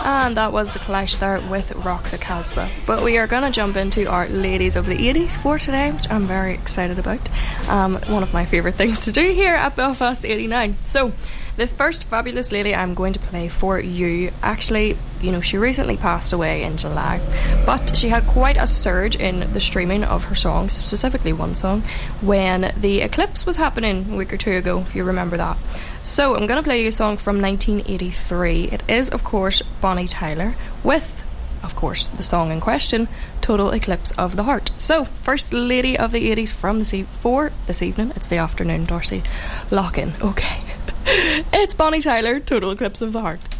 And that was the Clash there with Rock the Casbah. But we are going to jump into our Ladies of the 80s for today, which I'm very excited about. One of my favourite things to do here at Belfast 89. So, the first fabulous lady I'm going to play for you, actually, she recently passed away in July, but she had quite a surge in the streaming of her songs, specifically one song, when the eclipse was happening a week or two ago, if you remember that. So I'm going to play you a song from 1983. It is, of course, Bonnie Tyler with, of course, the song in question, Total Eclipse of the Heart. So, first lady of the 80s from for this evening. It's the afternoon, Darcy. Lock in. Okay. It's Bonnie Tyler, Total Eclipse of the Heart.